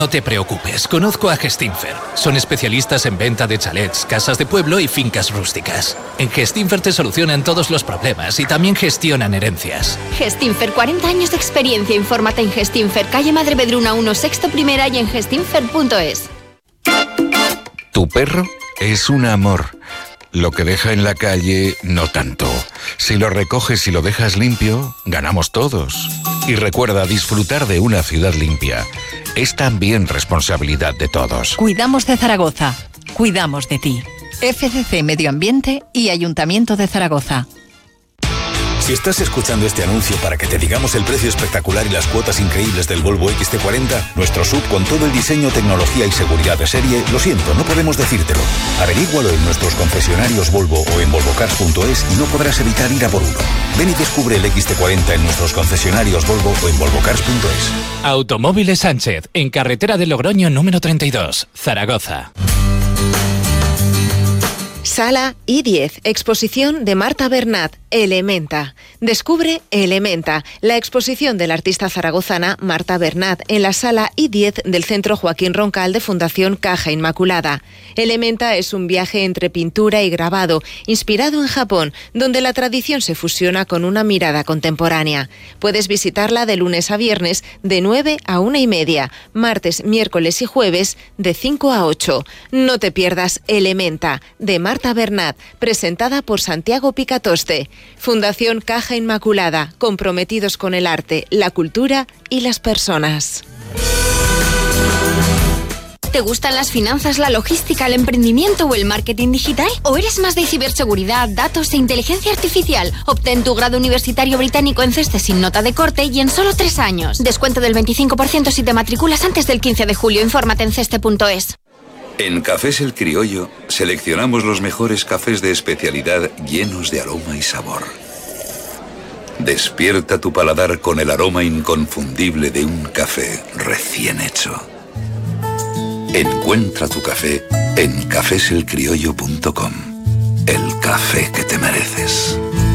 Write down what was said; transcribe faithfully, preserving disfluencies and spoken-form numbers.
No te preocupes, conozco a Gestinfer. Son especialistas en venta de chalets, casas de pueblo y fincas rústicas. En Gestinfer te solucionan todos los problemas y también gestionan herencias. Gestinfer, cuarenta años de experiencia. Infórmate en Gestinfer, calle Madre Vedruna uno, sexto primera y en gestinfer punto es. Tu perro es un amor. Lo que deja en la calle, no tanto. Si lo recoges y lo dejas limpio, ganamos todos. Y recuerda, disfrutar de una ciudad limpia es también responsabilidad de todos. Cuidamos de Zaragoza. Cuidamos de ti. F C C Medio Ambiente y Ayuntamiento de Zaragoza. Si estás escuchando este anuncio para que te digamos el precio espectacular y las cuotas increíbles del Volvo X C cuarenta, nuestro S U V con todo el diseño, tecnología y seguridad de serie, lo siento, no podemos decírtelo. Averígualo en nuestros concesionarios Volvo o en volvocars punto es y no podrás evitar ir a por uno. Ven y descubre el X C cuarenta en nuestros concesionarios Volvo o en volvocars punto es. Automóviles Sánchez, en carretera de Logroño número treinta y dos, Zaragoza. Sala I diez, exposición de Marta Bernat, Elementa. Descubre Elementa, la exposición de la artista zaragozana Marta Bernat en la Sala I diez del Centro Joaquín Roncal de Fundación Caja Inmaculada. Elementa es un viaje entre pintura y grabado, inspirado en Japón, donde la tradición se fusiona con una mirada contemporánea. Puedes visitarla de lunes a viernes de nueve a una y media, martes, miércoles y jueves de cinco a ocho. No te pierdas Elementa, de Marta Bernat, presentada por Santiago Picatoste. Fundación Caja Inmaculada, comprometidos con el arte, la cultura y las personas. ¿Te gustan las finanzas, la logística, el emprendimiento o el marketing digital? ¿O eres más de ciberseguridad, datos e inteligencia artificial? Obtén tu grado universitario británico en CESTE sin nota de corte y en solo tres años. Descuento del veinticinco por ciento si te matriculas antes del quince de julio. Infórmate en ceste punto es. En Cafés El Criollo seleccionamos los mejores cafés de especialidad llenos de aroma y sabor. Despierta tu paladar con el aroma inconfundible de un café recién hecho. Encuentra tu café en cafés el criollo punto com. El café que te mereces.